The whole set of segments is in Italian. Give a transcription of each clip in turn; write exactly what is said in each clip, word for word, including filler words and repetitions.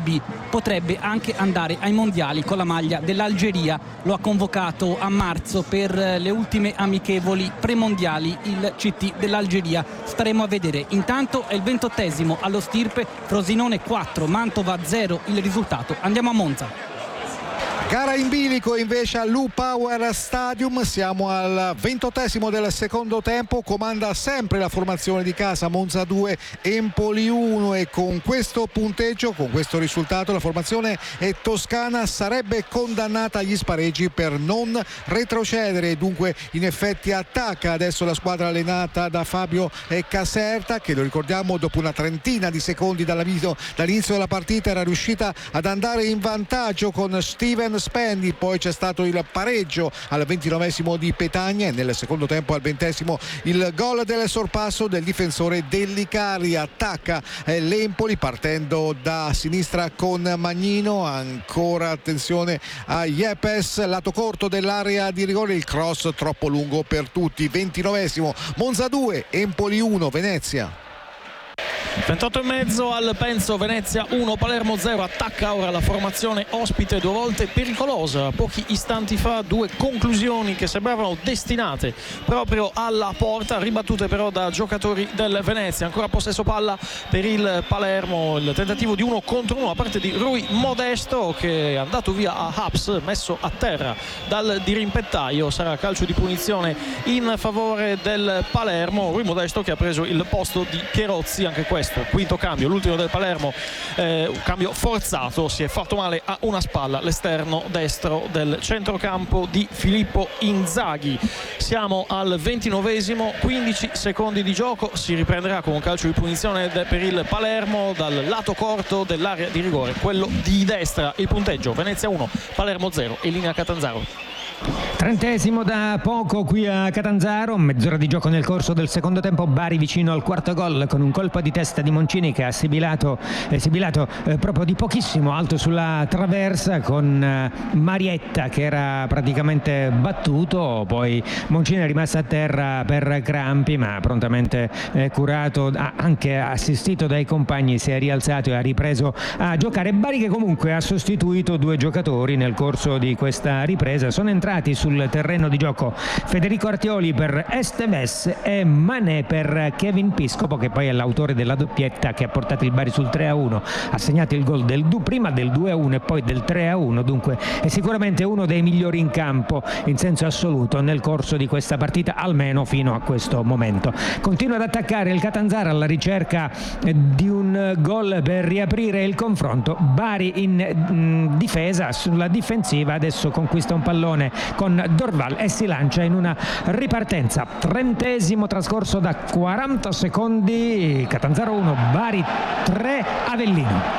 B potrebbe anche andare ai mondiali con la maglia dell'Algeria. Lo ha convocato a marzo per le ultime amichevoli premondiali il C T dell'Algeria. Staremo a vedere. Intanto è il ventottesimo allo stirpe, Frosinone quattro, Mantova zero il risultato. Andiamo a Monza. Gara in bilico invece all'U Power Stadium, siamo al ventottesimo del secondo tempo, comanda sempre la formazione di casa, Monza due, Empoli uno, e con questo punteggio, con questo risultato, la formazione toscana sarebbe condannata agli spareggi per non retrocedere. Dunque in effetti attacca adesso la squadra allenata da Fabio Caserta, che lo ricordiamo dopo una trentina di secondi dall'inizio della partita era riuscita ad andare in vantaggio con Steven Spendi, poi c'è stato il pareggio al ventinovesimo di Petagna e nel secondo tempo al ventesimo il gol del sorpasso del difensore Dellicari. Attacca eh, l'Empoli partendo da sinistra con Magnino, ancora attenzione a Yepes, lato corto dell'area di rigore, il cross troppo lungo per tutti. Ventinovesimo, Monza due, Empoli uno, Venezia. ventotto e mezzo al Penso, Venezia uno, Palermo zero. Attacca ora la formazione ospite, due volte pericolosa. Pochi istanti fa due conclusioni che sembravano destinate proprio alla porta, ribattute però da giocatori del Venezia. Ancora possesso palla per il Palermo, il tentativo di uno contro uno da parte di Rui Modesto, che è andato via a Haps, messo a terra dal dirimpettaio. Sarà calcio di punizione in favore del Palermo. Rui Modesto che ha preso il posto di Pierozzi, anche questo quinto cambio, l'ultimo del Palermo, eh, un cambio forzato, si è fatto male a una spalla l'esterno destro del centrocampo di Filippo Inzaghi. Siamo al ventinovesimo, quindici secondi di gioco, si riprenderà con un calcio di punizione per il Palermo dal lato corto dell'area di rigore, quello di destra. Il punteggio: Venezia uno, Palermo zero. E linea Catanzaro. Trentesimo da poco qui a Catanzaro, mezz'ora di gioco nel corso del secondo tempo. Bari vicino al quarto gol con un colpo di testa di Moncini che ha sibilato, eh, sibilato eh, proprio di pochissimo, alto sulla traversa, con eh, Marietta che era praticamente battuto. Poi Moncini è rimasto a terra per crampi, ma prontamente eh, curato, ha anche assistito dai compagni, si è rialzato e ha ripreso a giocare. Bari che comunque ha sostituito due giocatori nel corso di questa ripresa. Sono entrati sul terreno di gioco Federico Artioli per Esteves e Mané per Kevin Piscopo, che poi è l'autore della doppietta che ha portato il Bari sul tre a uno. Ha segnato il gol del du, prima del due a uno e poi del tre a uno, dunque è sicuramente uno dei migliori in campo in senso assoluto nel corso di questa partita, almeno fino a questo momento. Continua ad attaccare il Catanzaro alla ricerca di un gol per riaprire il confronto. Bari in mh, difesa, sulla difensiva adesso conquista un pallone con Dorval e si lancia in una ripartenza. Trentesimo trascorso da quaranta secondi, Catanzaro uno, Bari tre, Avellino.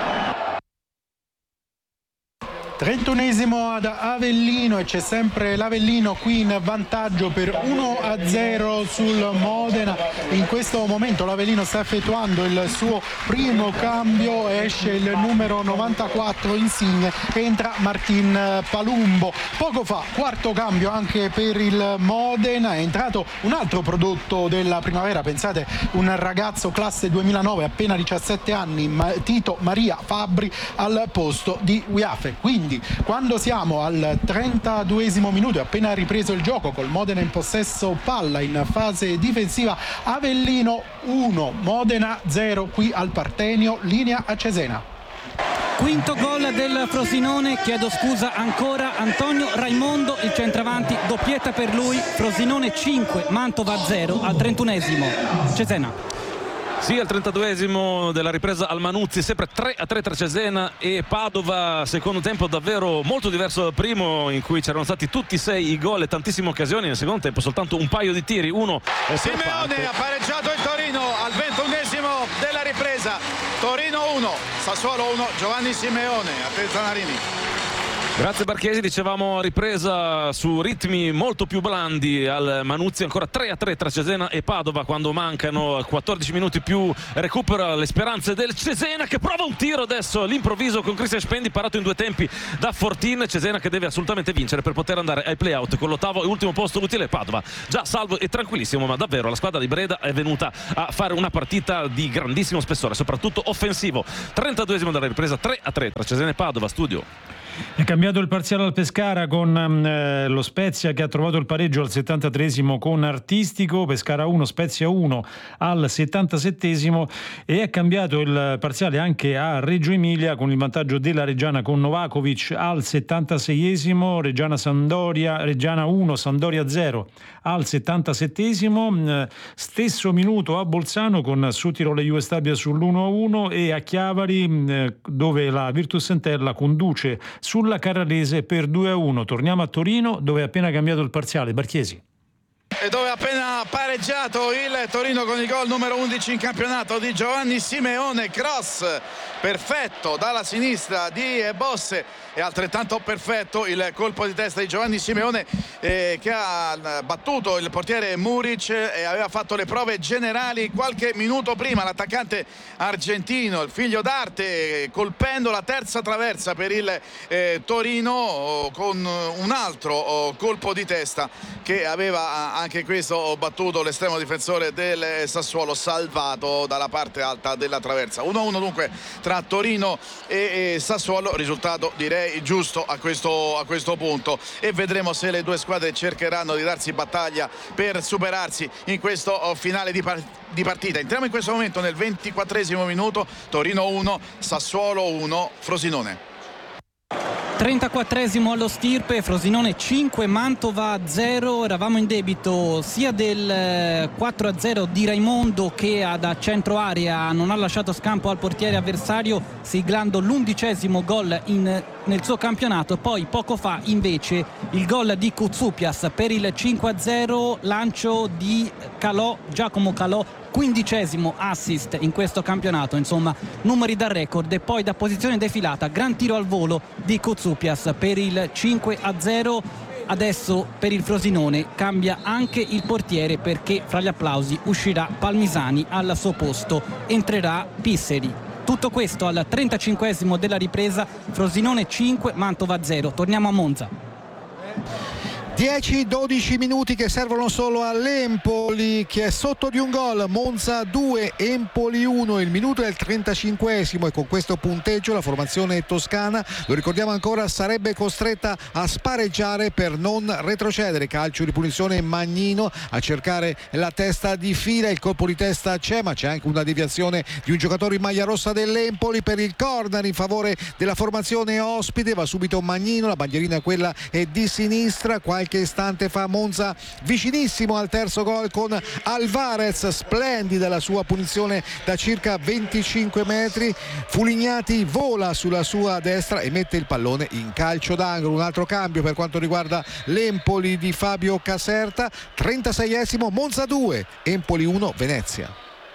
trentunesimo ad Avellino e c'è sempre l'Avellino qui in vantaggio per uno a zero sul Modena. In questo momento l'Avellino sta effettuando il suo primo cambio, esce il numero novantaquattro Insigne, entra Martin Palumbo. Poco fa quarto cambio anche per il Modena, è entrato un altro prodotto della primavera, pensate, un ragazzo classe duemilanove, appena diciassette anni, Tito Maria Fabbri al posto di Wiafe. Quindi quando siamo al trentaduesimo minuto, è appena ripreso il gioco col Modena in possesso palla in fase difensiva, Avellino uno, Modena zero qui al Partenio, linea a Cesena. Quinto gol del Frosinone, chiedo scusa ancora, Antonio Raimondo, il centravanti, doppietta per lui. Frosinone cinque, Mantova zero al trentunesimo. Cesena. Sì, al trentaduesimo della ripresa al Manuzzi, sempre tre a tre tra Cesena e Padova. Secondo tempo davvero molto diverso dal primo, in cui c'erano stati tutti e sei i gol e tantissime occasioni. Nel secondo tempo soltanto un paio di tiri, uno Simeone ha pareggiato il Torino al ventunesimo della ripresa. Torino uno, Sassuolo uno, Giovanni Simeone. A te Zanarini. Grazie Barchesi, dicevamo ripresa su ritmi molto più blandi al Manuzzi, ancora tre a tre tra Cesena e Padova quando mancano quattordici minuti più, recupera le speranze del Cesena che prova un tiro adesso all'improvviso con Cristian Spendi, parato in due tempi da Fortin. Cesena che deve assolutamente vincere per poter andare ai play-out con l'ottavo e ultimo posto utile. Padova già salvo e tranquillissimo, ma davvero la squadra di Breda è venuta a fare una partita di grandissimo spessore, soprattutto offensivo. trentaduesimo della ripresa, tre a tre tra Cesena e Padova. Studio. È cambiato il parziale al Pescara con eh, lo Spezia che ha trovato il pareggio al settantatreesimo con Artistico, Pescara uno Spezia uno al settantasettesimo, e è cambiato il parziale anche a Reggio Emilia con il vantaggio della Reggiana con Novakovic al settantaseiesimo, Reggiana Sampdoria, Reggiana uno Sampdoria zero al settantasettesimo, eh, stesso minuto a Bolzano con Südtirol e Juve Stabia sull'uno a uno, e a Chiavari eh, dove la Virtus Entella conduce sulla Carrarese per due a uno. Torniamo a Torino dove è appena cambiato il parziale. Barchiesi. E dove ha appena pareggiato il Torino con il gol numero undici in campionato di Giovanni Simeone. Cross perfetto dalla sinistra di Bosse, e altrettanto perfetto il colpo di testa di Giovanni Simeone eh, che ha battuto il portiere Muric e aveva fatto le prove generali qualche minuto prima. L'attaccante argentino, il figlio d'arte, colpendo la terza traversa per il eh, Torino con un altro oh, colpo di testa che aveva anche questo battuto l'estremo difensore del Sassuolo, salvato dalla parte alta della traversa. uno a uno dunque tra Torino e, e Sassuolo, risultato direi giusto a questo, a questo punto, e vedremo se le due squadre cercheranno di darsi battaglia per superarsi in questo finale di, par- di partita. Entriamo in questo momento nel ventiquattresimo minuto, Torino uno Sassuolo uno, Frosinone. trentaquattresimo allo Stirpe, Frosinone cinque, Mantova zero. Eravamo in debito sia del quattro a zero di Raimondo che da centro area non ha lasciato scampo al portiere avversario, siglando l'undicesimo gol in, nel suo campionato. Poi poco fa invece il gol di Koutsoupias per il cinque a zero, lancio di Calò, Giacomo Calò, quindicesimo assist in questo campionato, insomma numeri da record. E poi da posizione defilata, gran tiro al volo di Koutsoupias per il cinque a zero. Adesso per il Frosinone cambia anche il portiere, perché fra gli applausi uscirà Palmisani, al suo posto entrerà Pisseri. Tutto questo al trentacinquesimo della ripresa, Frosinone cinque, Mantova zero. Torniamo a Monza. dieci dodici minuti che servono solo all'Empoli, che è sotto di un gol. Monza due, Empoli uno. Il minuto è il trentacinquesimo e con questo punteggio la formazione toscana, lo ricordiamo ancora, sarebbe costretta a spareggiare per non retrocedere. Calcio di punizione, Magnino a cercare la testa di fila, il colpo di testa c'è, ma c'è anche una deviazione di un giocatore in maglia rossa dell'Empoli per il corner in favore della formazione ospite. Va subito Magnino, la bandierina quella è di sinistra. Qualche Qualche istante fa Monza vicinissimo al terzo gol con Alvarez, splendida la sua punizione da circa venticinque metri. Fulignati vola sulla sua destra e mette il pallone in calcio d'angolo. Un altro cambio per quanto riguarda l'Empoli di Fabio Caserta. trentaseiesimo, Monza due, Empoli uno, Venezia.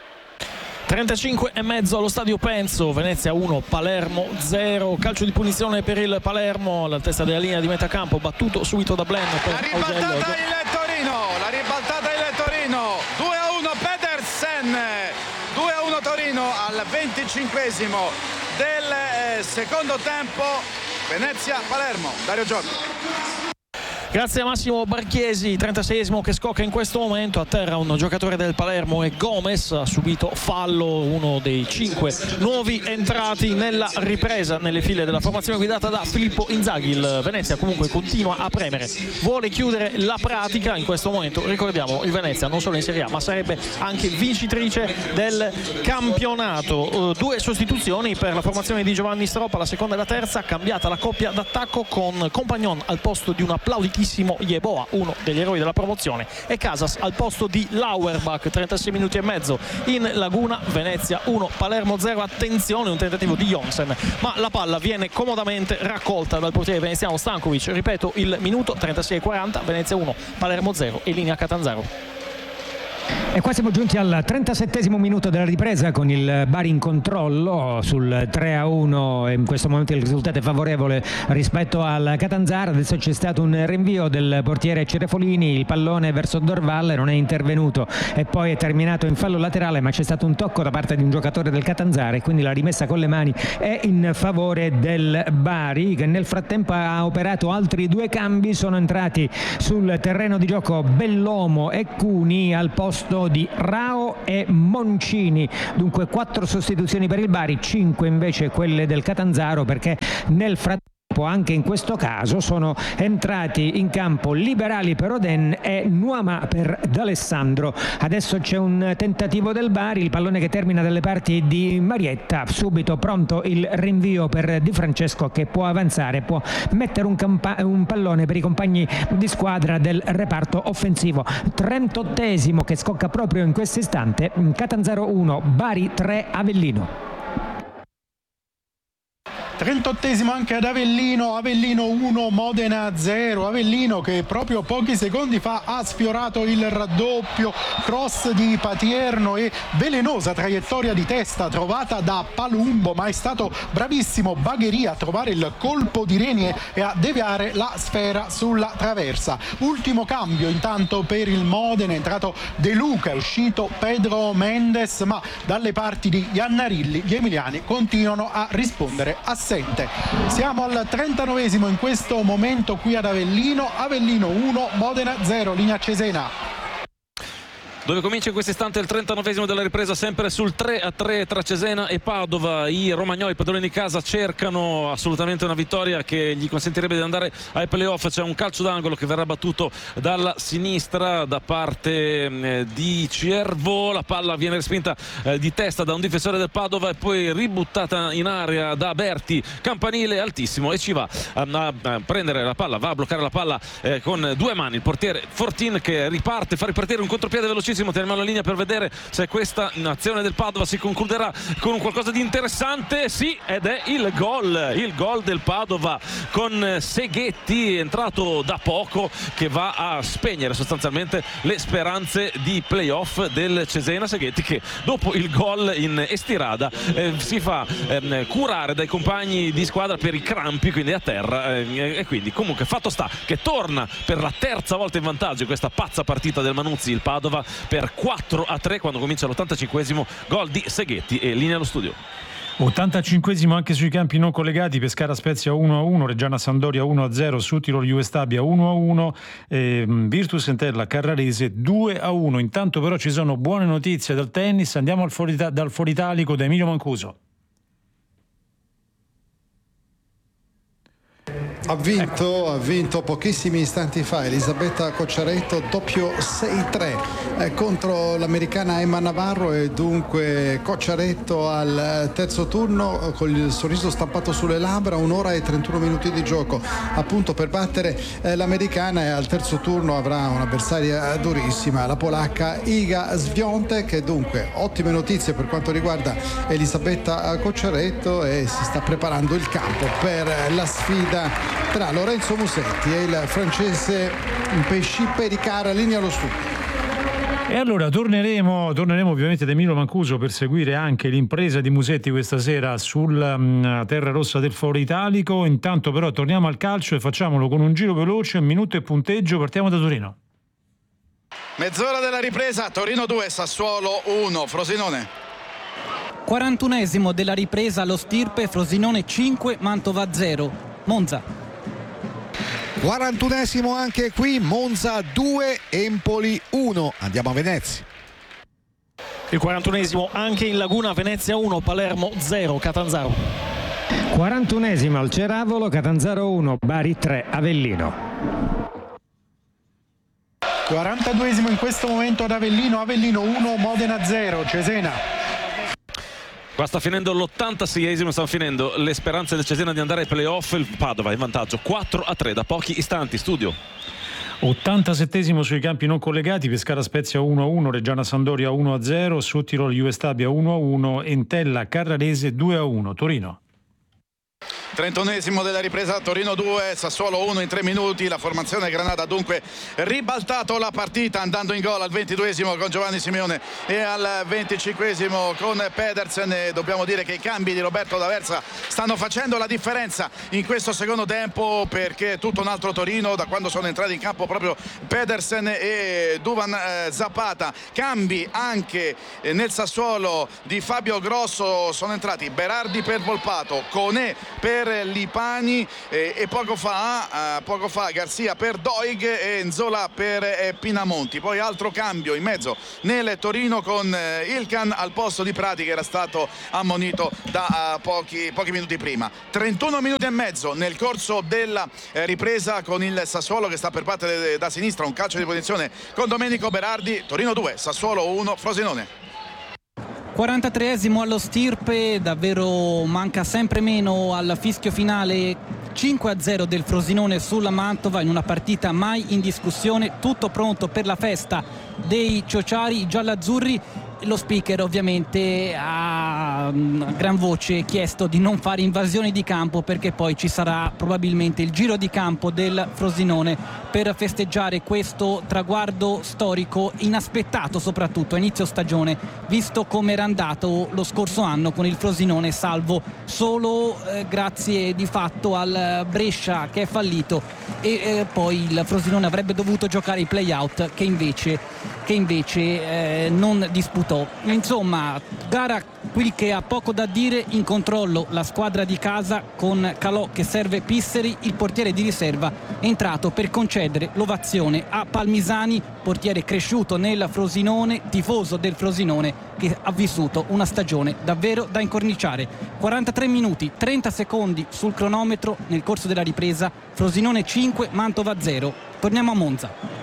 trentacinque e mezzo allo stadio Penso, Venezia uno, Palermo zero. Calcio di punizione per il Palermo all'altezza della linea di metà campo, battuto subito da Blen per la ribaltata Augello. il Torino, la ribaltata il Torino, due a uno Pedersen, due a uno Torino al venticinquesimo del eh, secondo tempo. Venezia Palermo, Dario Giorgio. Grazie a Massimo Barchiesi. trentaseiesimo che scocca in questo momento, a terra un giocatore del Palermo e Gomez ha subito fallo, uno dei cinque nuovi entrati nella ripresa nelle file della formazione guidata da Filippo Inzaghi. Il Venezia comunque continua a premere, vuole chiudere la pratica in questo momento. Ricordiamo, il Venezia non solo in Serie A ma sarebbe anche vincitrice del campionato. Due sostituzioni per la formazione di Giovanni Stroppa, la seconda e la terza, cambiata la coppia d'attacco con Compagnon al posto di un applauditissimo Yeboah, uno degli eroi della promozione, e Casas al posto di Lauerbach. trentasei minuti e mezzo in Laguna, Venezia uno, Palermo zero. Attenzione, un tentativo di Jonsen, ma la palla viene comodamente raccolta dal portiere veneziano Stankovic. Ripeto, il minuto trentasei e quaranta, Venezia uno, Palermo zero, e linea Catanzaro. E qua siamo giunti al trentasettesimo minuto della ripresa con il Bari in controllo sul tre a uno, in questo momento il risultato è favorevole rispetto al Catanzaro. Adesso c'è stato un rinvio del portiere Cerefolini, il pallone verso Dorvalle non è intervenuto e poi è terminato in fallo laterale, ma c'è stato un tocco da parte di un giocatore del Catanzaro e quindi la rimessa con le mani è in favore del Bari, che nel frattempo ha operato altri due cambi. Sono entrati sul terreno di gioco Bellomo e Cuni al posto di Rao e Moncini. Dunque quattro sostituzioni per il Bari, cinque invece quelle del Catanzaro, perché nel frattempo anche in questo caso sono entrati in campo Liberali per Oden e Nuama per D'Alessandro. Adesso c'è un tentativo del Bari, il pallone che termina dalle parti di Marietta, subito pronto il rinvio per Di Francesco, che può avanzare, può mettere un, campa- un pallone per i compagni di squadra del reparto offensivo. trentottesimo che scocca proprio in questo istante, Catanzaro uno, Bari tre, Avellino. trentottesimo anche ad Avellino, Avellino uno, Modena zero. Avellino che proprio pochi secondi fa ha sfiorato il raddoppio, cross di Patierno e velenosa traiettoria di testa trovata da Palumbo, ma è stato bravissimo Bagheria a trovare il colpo di Renier e a deviare la sfera sulla traversa. Ultimo cambio intanto per il Modena, è entrato De Luca, è uscito Pedro Mendes, ma dalle parti di Iannarilli gli emiliani continuano a rispondere a Siamo al trentanovesimo in questo momento qui ad Avellino, Avellino uno, Modena zero, linea Cesena. Dove comincia in questo istante il trentanovesimo della ripresa, sempre sul tre a tre tra Cesena e Padova. I romagnoli, padroni di casa, cercano assolutamente una vittoria che gli consentirebbe di andare ai playoff. C'è un calcio d'angolo che verrà battuto dalla sinistra da parte di Ciervo, la palla viene respinta di testa da un difensore del Padova e poi ributtata in area da Berti, campanile altissimo, e ci va a prendere la palla, va a bloccare la palla con due mani il portiere Fortin, che riparte, fa ripartire un contropiede velocissimo. Teniamo la linea per vedere se questa azione del Padova si concluderà con qualcosa di interessante. Sì, ed è il gol, il gol del Padova con Seghetti, entrato da poco, che va a spegnere sostanzialmente le speranze di playoff del Cesena. Seghetti che dopo il gol in Estirada eh, si fa eh, curare dai compagni di squadra per i crampi, quindi a terra, eh, e quindi comunque fatto sta che torna per la terza volta in vantaggio in questa pazza partita del Manuzzi, il Padova, per quattro a tre quando comincia l'ottantacinquesimo, gol di Seghetti e linea allo studio. ottantacinquesimo anche sui campi non collegati, Pescara Spezia uno a uno, Reggiana Sampdoria uno a zero, Suttirol Juve Stabia uno a uno, eh, Virtus Entella Carrarese due a uno. Intanto però ci sono buone notizie dal tennis, andiamo al fuori, dal Fuoritalico da Emilio Mancuso. Ha vinto, ha vinto pochissimi istanti fa Elisabetta Cocciaretto, doppio sei tre eh, contro l'americana Emma Navarro, e dunque Cocciaretto al terzo turno con il sorriso stampato sulle labbra, un'ora e trentuno minuti di gioco appunto per battere eh, l'americana, e al terzo turno avrà un'avversaria durissima, la polacca Iga Swiatek. Dunque ottime notizie per quanto riguarda Elisabetta Cocciaretto, e si sta preparando il campo per la sfida tra Lorenzo Musetti e il francese Pesci Pericara, linea allo studio. E allora torneremo, torneremo ovviamente da Emilio Mancuso per seguire anche l'impresa di Musetti questa sera sulla um, terra rossa del Foro Italico. Intanto però torniamo al calcio e facciamolo con un giro veloce, un minuto e punteggio. Partiamo da Torino. Mezz'ora della ripresa, Torino due, Sassuolo uno, Frosinone. quarantunesimo della ripresa allo Stirpe, Frosinone cinque, Mantova zero. Monza. quarantunesimo anche qui, Monza due, Empoli uno. Andiamo a Venezia. Il quarantunesimo anche in Laguna, Venezia uno, Palermo zero, Catanzaro. quarantunesimo al Ceravolo, Catanzaro uno, Bari tre, Avellino. quarantaduesimo in questo momento ad Avellino, Avellino uno, Modena zero, Cesena. Qua sta finendo l'ottantaseiesimo, stanno finendo le speranze del Cesena di andare ai playoff. Il Padova in vantaggio quattro a tre da pochi istanti. Studio. ottantasettesimo sui campi non collegati, Pescara Spezia uno a uno, Reggiana Sampdoria uno a zero, Suttirol Juve Stabia uno a uno, Entella Carrarese due a uno. Torino. trentunesimo della ripresa, Torino due, Sassuolo uno in tre minuti. La formazione Granata dunque ribaltato la partita andando in gol al ventiduesimo con Giovanni Simeone e al venticinquesimo con Pedersen. E dobbiamo dire che i cambi di Roberto D'Aversa stanno facendo la differenza in questo secondo tempo, perché tutto un altro Torino da quando sono entrati in campo proprio Pedersen e Duvan eh, Zapata. Cambi anche eh, nel Sassuolo di Fabio Grosso, sono entrati Berardi per Volpato, Conè per Lipani eh, e poco fa, eh, poco fa Garzia per Doig e Nzola per eh, Pinamonti. Poi altro cambio in mezzo nel Torino con eh, Ilkan al posto di Prati, che era stato ammonito da uh, pochi, pochi minuti prima. trentuno minuti e mezzo nel corso della eh, ripresa con il Sassuolo che sta per parte da sinistra, un calcio di punizione con Domenico Berardi. Torino due, Sassuolo uno, Frosinone. quarantatreesimo allo stirpe, davvero manca sempre meno al fischio finale. Cinque a zero del Frosinone sulla Mantova in una partita mai in discussione, tutto pronto per la festa dei ciociari giallazzurri. Lo speaker ovviamente ha a gran voce chiesto di non fare invasioni di campo, perché poi ci sarà probabilmente il giro di campo del Frosinone per festeggiare questo traguardo storico inaspettato, soprattutto a inizio stagione, visto come era andato lo scorso anno con il Frosinone, salvo solo eh, grazie di fatto al Brescia che è fallito, e eh, poi il Frosinone avrebbe dovuto giocare i play-out che invece, che invece eh, non disputò. Insomma, gara qui che ha poco da dire, in controllo la squadra di casa con Calò che serve Pisseri, il portiere di riserva è entrato per concedere l'ovazione a Palmisani, portiere cresciuto nel Frosinone, tifoso del Frosinone, che ha vissuto una stagione davvero da incorniciare. quarantatré minuti, trenta secondi sul cronometro nel corso della ripresa, Frosinone cinque, Mantova zero. Torniamo a Monza.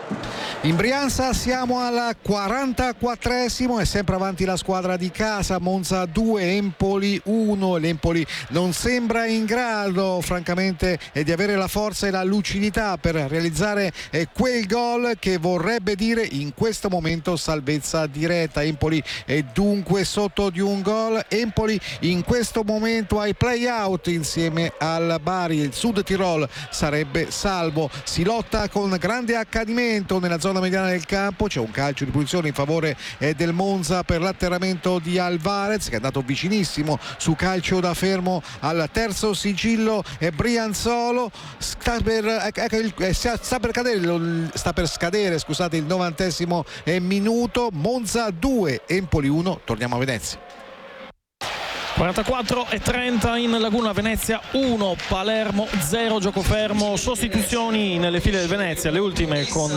In Brianza siamo al quarantaquattresimo e sempre avanti la squadra di casa, Monza due, Empoli uno. L'Empoli non sembra in grado francamente di avere la forza e la lucidità per realizzare quel gol che vorrebbe dire in questo momento salvezza diretta. Empoli è dunque sotto di un gol. Empoli in questo momento ai play-out insieme al Bari. Il Sud Tirol sarebbe salvo, si lotta con grande accanimento nella zona mediana del campo. C'è un calcio di punizione in favore eh, del Monza per l'atterramento di Alvarez, che è andato vicinissimo su calcio da fermo al terzo sigillo. E Brianzolo sta per, eh, eh, sta per cadere, sta per scadere scusate il novantesimo eh, minuto. Monza due, Empoli uno. Torniamo a Venezia. quarantaquattro e trenta in Laguna, Venezia uno, Palermo zero, gioco fermo. Sostituzioni nelle file del Venezia, le ultime con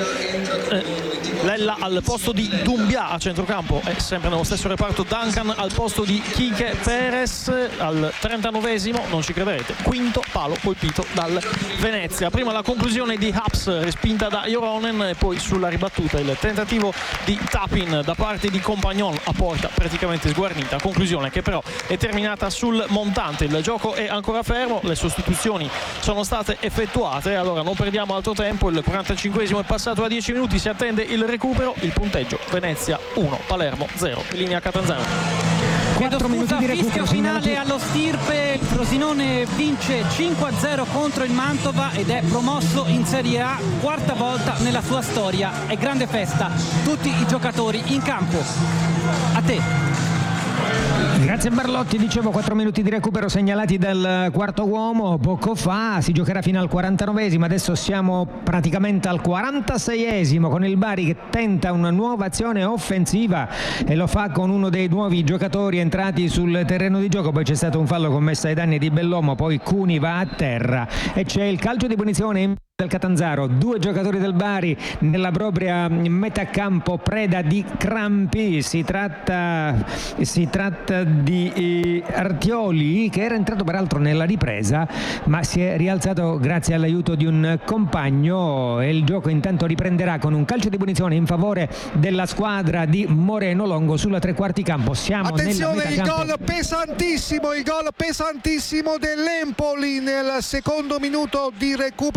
eh, Lella al posto di Dumbia a centrocampo, è sempre nello stesso reparto Duncan al posto di Kike Perez al trentanovesimo, non ci crederete, quinto palo colpito dal Venezia. Prima la conclusione di Haps respinta da Joronen e poi sulla ribattuta il tentativo di Tapin da parte di Compagnon a porta praticamente sguarnita, conclusione che però è terminata sul montante. Il gioco è ancora fermo, le sostituzioni sono state effettuate, allora non perdiamo altro tempo. Il quarantacinquesimo è passato a dieci minuti, si attende il recupero. Il punteggio: Venezia uno, Palermo zero. Linea Catanzaro. quattro minuti di recupero finale allo stirpe. Il Frosinone vince cinque a zero contro il Mantova ed è promosso in Serie A, quarta volta nella sua storia. È grande festa, tutti i giocatori in campo. A te. Grazie Barlotti, dicevo quattro minuti di recupero segnalati dal quarto uomo poco fa, si giocherà fino al quarantanovesimo, adesso siamo praticamente al quarantaseiesimo con il Bari che tenta una nuova azione offensiva e lo fa con uno dei nuovi giocatori entrati sul terreno di gioco. Poi c'è stato un fallo commesso ai danni di Bellomo, poi Cuni va a terra e c'è il calcio di punizione in del Catanzaro. Due giocatori del Bari nella propria metacampo preda di crampi, si tratta si tratta di eh, Artioli, che era entrato peraltro nella ripresa ma si è rialzato grazie all'aiuto di un compagno e il gioco intanto riprenderà con un calcio di punizione in favore della squadra di Moreno Longo sulla tre quarti campo. Siamo attenzione, nella il gol pesantissimo il gol pesantissimo dell'Empoli nel secondo minuto di recupero, cambio di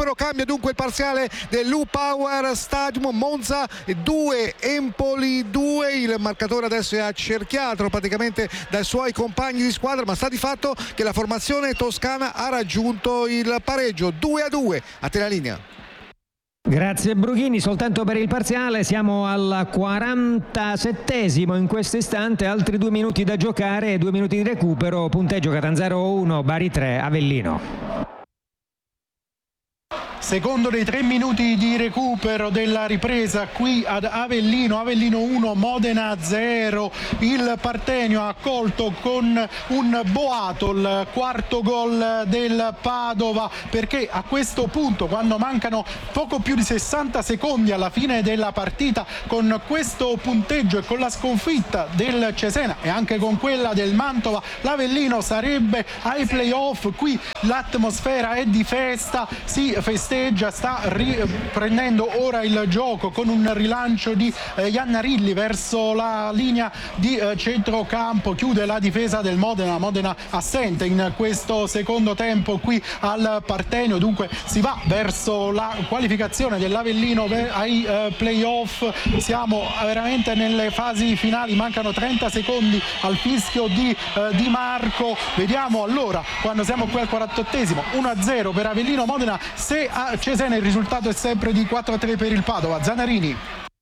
dunque il parziale dell'U Power Stadium. Monza due, Empoli due. Il marcatore adesso è accerchiato praticamente dai suoi compagni di squadra, ma sta di fatto che la formazione toscana ha raggiunto il pareggio. Due a due. A te la linea. Grazie Brughini, soltanto per il parziale. Siamo al quarantasettesimo in questo istante, altri due minuti da giocare, due minuti di recupero. Punteggio Catanzaro uno, Bari tre, Avellino. Secondo dei tre minuti di recupero della ripresa qui ad Avellino. Avellino uno, Modena zero. Il Partenio ha colto con un boato il quarto gol del Padova, perché a questo punto, quando mancano poco più di sessanta secondi alla fine della partita, con questo punteggio e con la sconfitta del Cesena e anche con quella del Mantova, l'Avellino sarebbe ai playoff. Qui l'atmosfera è di festa, si festeggia, sta riprendendo ora il gioco con un rilancio di eh, Iannarilli verso la linea di eh, centrocampo. Chiude la difesa del Modena, Modena assente in questo secondo tempo qui al Partenio. Dunque si va verso la qualificazione dell'Avellino ai eh, playoff. Siamo veramente nelle fasi finali, mancano trenta secondi al fischio di eh, Di Marco. Vediamo allora, quando siamo qui al quarantottesimo, uno a zero per Avellino Modena. Se a Cesena il risultato è sempre di quattro a tre per il Padova. Zanarini.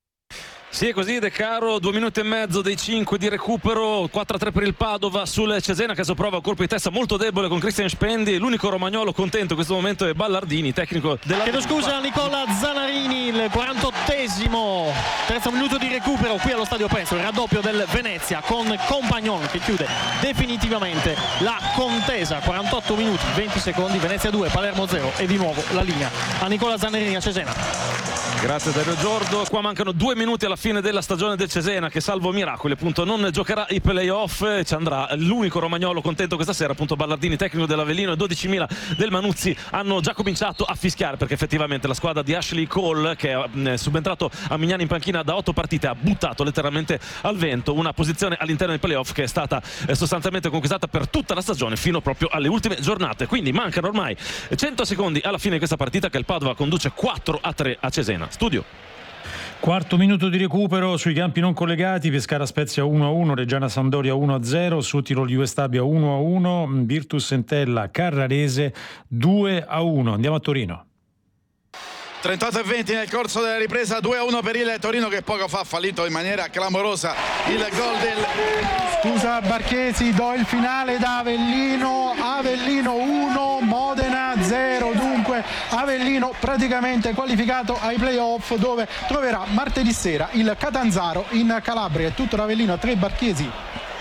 Sì, è così De Caro, due minuti e mezzo dei cinque di recupero, quattro a tre per il Padova sul Cesena, che prova un colpo di testa molto debole con Cristian Spendi. L'unico romagnolo contento in questo momento è Ballardini, tecnico della... Chiedo scusa a Nicola Zanarini, il quarantottesimo, terzo minuto di recupero qui allo Stadio Penso, il raddoppio del Venezia con Compagnon che chiude definitivamente la contesa. Quarantotto minuti, venti secondi, Venezia due, Palermo zero, e di nuovo la linea a Nicola Zanarini a Cesena. Grazie Dario Giordo. Qua mancano due minuti alla fine della stagione del Cesena, che salvo miracoli appunto non giocherà i playoff. Ci andrà l'unico romagnolo contento questa sera, appunto Ballardini, tecnico dell'Avellino, e dodicimila del Manuzzi hanno già cominciato a fischiare, perché effettivamente la squadra di Ashley Cole, che è subentrato a Mignani in panchina da otto partite, ha buttato letteralmente al vento una posizione all'interno dei playoff che è stata sostanzialmente conquistata per tutta la stagione fino proprio alle ultime giornate. Quindi mancano ormai cento secondi alla fine di questa partita, che il Padova conduce quattro a tre a Cesena. Studio. Quarto minuto di recupero sui campi non collegati. Pescara Spezia uno a uno, Reggiana Sampdoria uno a zero, Sottirolo Juve Stabia uno a uno, Virtus Entella Carrarese due a uno. Andiamo a Torino. trentotto e venti nel corso della ripresa, due a uno per il Torino, che poco fa ha fallito in maniera clamorosa il gol del... Scusa Barchesi, do il finale da Avellino. Avellino uno, Modena zero. Dunque Avellino praticamente qualificato ai playoff, dove troverà martedì sera il Catanzaro in Calabria. È tutto da Avellino, a tre Barchesi.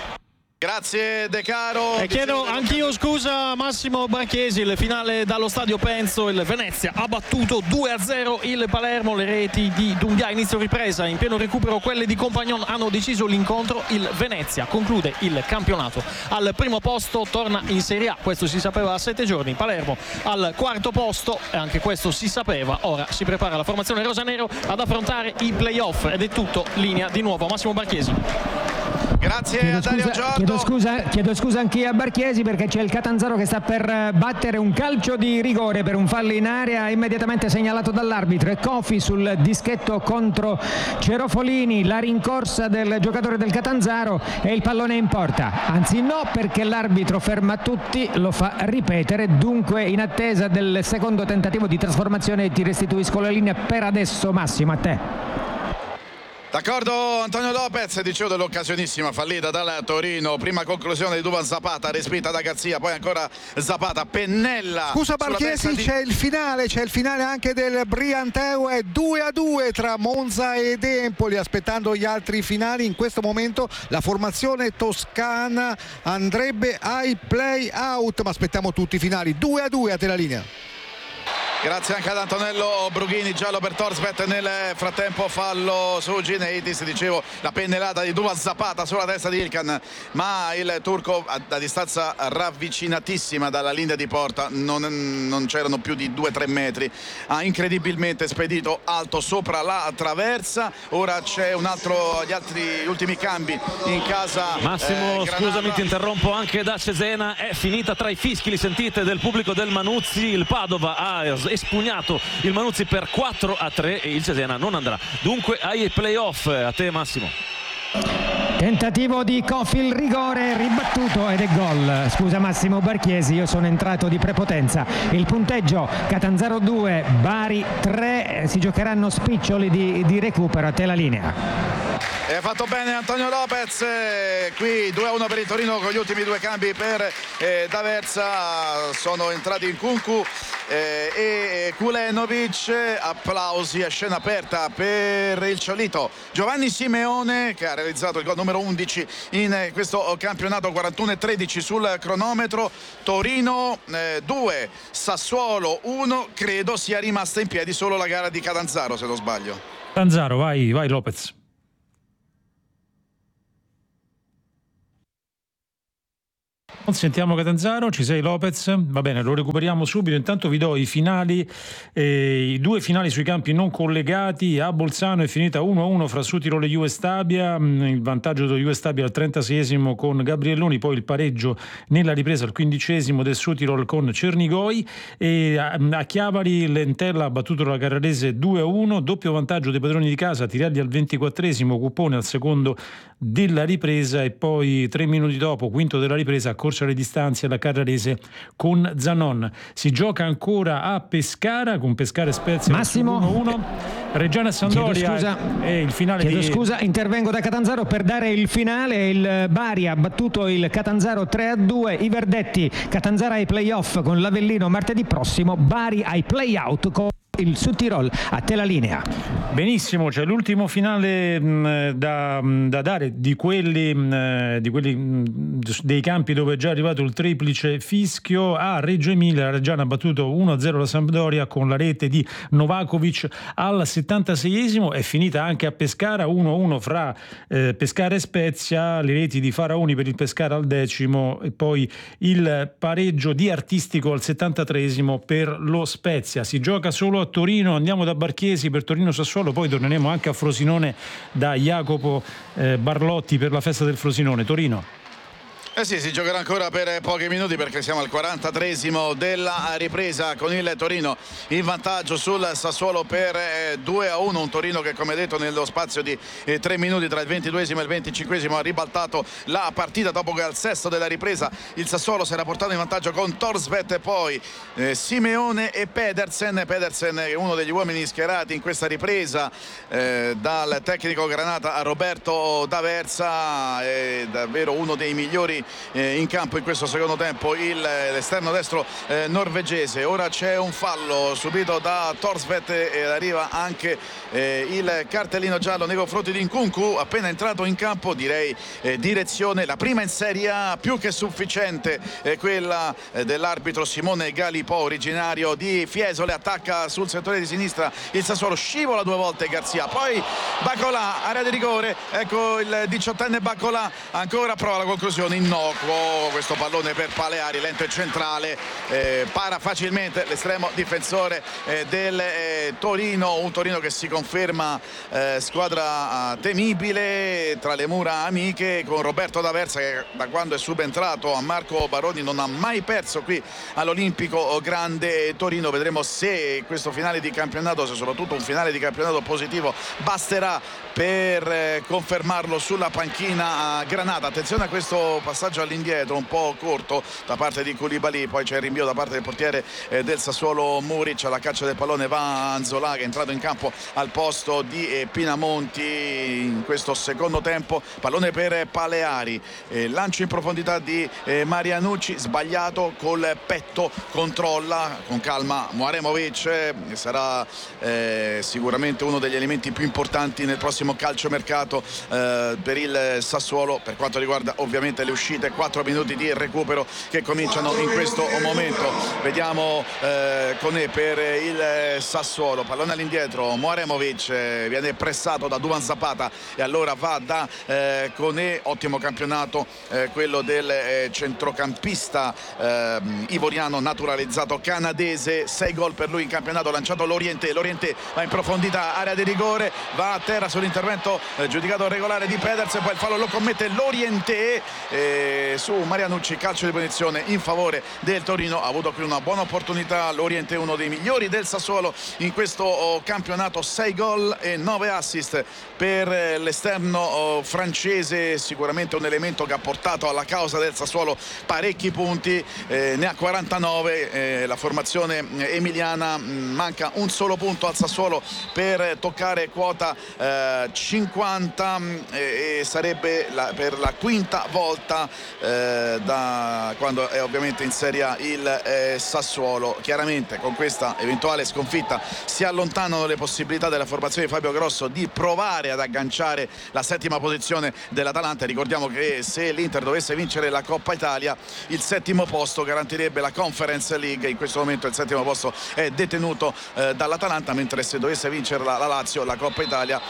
Grazie De Caro. E chiedo anch'io scusa Massimo Barchesi. Il finale dallo Stadio Penso, il Venezia ha battuto due a zero il Palermo. Le reti di Dundia, inizio ripresa, in pieno recupero quelle di Compagnon, hanno deciso l'incontro. Il Venezia conclude il campionato al primo posto, torna in Serie A, questo si sapeva a sette giorni. Palermo al quarto posto, e anche questo si sapeva. Ora si prepara la formazione rosanero ad affrontare i playoff, ed è tutto linea di nuovo a Massimo Barchesi. Grazie chiedo a Dario scusa, Giordo. Chiedo scusa, chiedo scusa anch'io a Barchesi, perché c'è il Catanzaro che sta per battere un calcio di rigore per un fallo in area immediatamente segnalato dall'arbitro. E Cofi sul dischetto contro Cerofolini, la rincorsa del giocatore del Catanzaro e il pallone in porta. Anzi no, perché l'arbitro ferma tutti, lo fa ripetere. Dunque in attesa del secondo tentativo di trasformazione ti restituisco la linea per adesso. Massimo, a te. D'accordo Antonio Lopez, dicevo dell'occasionissima fallita dal Torino, prima conclusione di Duvan Zapata, respinta da Garzia, poi ancora Zapata, pennella. Scusa Barchesi, di... c'è il finale, c'è il finale anche del Brianteo, è due a due tra Monza ed Empoli, aspettando gli altri finali. In questo momento la formazione toscana andrebbe ai play out, ma aspettiamo tutti i finali. Due a due, a te la linea. Grazie anche ad Antonello Brughini, giallo per Torsbet. Nel frattempo fallo su Gineidis, dicevo la pennellata di Duvan Zapata sulla testa di Ilkan, ma il turco a, a distanza ravvicinatissima dalla linea di porta, non, non c'erano più di due tre metri, ha incredibilmente spedito alto sopra la traversa. Ora c'è un altro, gli altri gli ultimi cambi in casa. Massimo, eh, scusami, ti interrompo anche da Cesena, è finita tra i fischi, li sentite, del pubblico del Manuzzi. Il Padova ha espugnato il Manuzzi per quattro a tre e il Cesena non andrà dunque ai playoff. A te Massimo. Tentativo di Coffi, il rigore ribattuto ed è gol. Scusa Massimo Barchiesi, io sono entrato di prepotenza. Il punteggio: Catanzaro due, Bari tre. Si giocheranno spiccioli di, di recupero. A te la linea. E ha fatto bene Antonio Lopez, eh, qui due a uno per il Torino con gli ultimi due cambi per eh, D'Aversa. Sono entrati in Nkunku eh, e Kulenovic. Applausi a scena aperta per il Ciolito Giovanni Simeone, che ha realizzato il gol numero undici in questo campionato. Quarantuno e tredici sul cronometro. Torino eh, due, Sassuolo uno. Credo sia rimasta in piedi solo la gara di Catanzaro, se non sbaglio. Catanzaro, vai, vai Lopez. Sentiamo Catanzaro, ci sei Lopez? Va bene, lo recuperiamo subito. Intanto vi do i finali, eh, i due finali sui campi non collegati. A Bolzano è finita uno a uno fra Südtirol e Juve Stabia, il vantaggio dello Juve Stabia al trentaseiesimo con Gabrielloni, poi il pareggio nella ripresa al quindicesimo del Südtirol con Cernigoi, e a, a Chiavari Lentella ha battuto la Carrarese due a uno, doppio vantaggio dei padroni di casa, Tirelli al ventiquattresimo, Cupone al secondo della ripresa, e poi tre minuti dopo, quinto della ripresa, a corsa le distanze alla Carrarese con Zanon. Si gioca ancora a Pescara con Pescara e Spezia. Massimo uno a uno. Reggiana Sampdoria e il finale. Chiedo di... scusa, intervengo da Catanzaro per dare il finale. Il Bari ha battuto il Catanzaro tre a due. I verdetti: Catanzaro ai playoff con l'Avellino martedì prossimo, Bari ai playout con il Südtirol. A te la linea. Benissimo, c'è l'ultimo finale mh, da, mh, da dare di quelli, mh, di quelli mh, dei campi dove è già arrivato il triplice fischio. A Reggio Emilia la Reggiana ha battuto uno a zero la Sampdoria con la rete di Novakovic al settantaseiesimo. È finita anche a Pescara uno a uno fra eh, Pescara e Spezia, le reti di Faraoni per il Pescara al decimo e poi il pareggio di Artistico al settantatreesimo per lo Spezia. Si gioca solo a Torino. Andiamo da Barchiesi per Torino Sassuolo, poi torneremo anche a Frosinone da Jacopo eh, Barlotti per la festa del Frosinone. Torino. Eh sì, si giocherà ancora per pochi minuti perché siamo al quarantatreesimo della ripresa con il Torino in vantaggio sul Sassuolo per eh, due a uno. Un Torino che, come detto, nello spazio di eh, tre minuti tra il ventiduesimo e il venticinquesimo ha ribaltato la partita, dopo che al sesto della ripresa il Sassuolo si era portato in vantaggio con Torsvet e poi eh, Simeone e Pedersen. Pedersen è uno degli uomini schierati in questa ripresa eh, dal tecnico Granata a Roberto D'Aversa, è davvero uno dei migliori Eh, in campo in questo secondo tempo, l'esterno destro eh, norvegese. Ora c'è un fallo subito da Torsvet e arriva anche eh, il cartellino giallo nei confronti di Nkunku, appena entrato in campo. Direi eh, direzione, la prima in Serie A, più che sufficiente eh, quella eh, dell'arbitro Simone Galipò, originario di Fiesole. Attacca sul settore di sinistra il Sassuolo, scivola due volte Garzia, poi Bacolà, area di rigore, ecco il diciottenne Bacolà, ancora prova la conclusione in no. Questo pallone per Paleari, lento e centrale, eh, para facilmente l'estremo difensore eh, del eh, Torino. Un Torino che si conferma eh, squadra eh, temibile tra le mura amiche, con Roberto D'Aversa che da quando è subentrato a Marco Baroni non ha mai perso qui all'Olimpico Grande Torino. Vedremo se questo finale di campionato, se soprattutto un finale di campionato positivo, basterà per eh, confermarlo sulla panchina a Granata. Attenzione a questo passaggio all'indietro un po' corto da parte di Koulibaly, poi c'è il rinvio da parte del portiere eh, del Sassuolo Muric. Alla caccia del pallone va Anzola, che è entrato in campo al posto di eh, Pinamonti in questo secondo tempo. Pallone per Paleari, eh, lancio in profondità di eh, Marianucci, sbagliato col petto, controlla con calma Muaremovic, eh, sarà eh, sicuramente uno degli elementi più importanti nel prossimo calciomercato eh, per il Sassuolo per quanto riguarda ovviamente le uscite. Quattro minuti di recupero che cominciano in questo momento. Vediamo eh, Koné per il Sassuolo, pallone all'indietro, Muaremovic eh, viene pressato da Duvan Zapata e allora va da eh, Koné. Ottimo campionato eh, quello del eh, centrocampista eh, ivoriano naturalizzato canadese. Sei gol per lui in campionato, lanciato l'Orienté, l'Orienté va in profondità, area di rigore, va a terra sull'intervento eh, giudicato regolare di Pedersen, poi il fallo lo commette l'Orienté. eh, eh, su Marianucci, calcio di punizione in favore del Torino. Ha avuto qui una buona opportunità l'Oriente, uno dei migliori del Sassuolo in questo oh, campionato, sei gol e nove assist per eh, l'esterno oh, francese, sicuramente un elemento che ha portato alla causa del Sassuolo parecchi punti, eh, ne ha quarantanove, eh, la formazione emiliana, mh, manca un solo punto al Sassuolo per toccare quota eh, cinquanta mh, e, e sarebbe la, per la quinta volta eh, da quando è ovviamente in Serie A il eh, Sassuolo. Chiaramente con questa eventuale sconfitta si allontanano le possibilità della formazione di Fabio Grosso di provare ad agganciare la settima posizione dell'Atalanta. Ricordiamo che se l'Inter dovesse vincere la Coppa Italia, il settimo posto garantirebbe la Conference League. In questo momento il settimo posto è detenuto eh, dall'Atalanta, mentre se dovesse vincere la, la Lazio la Coppa Italia,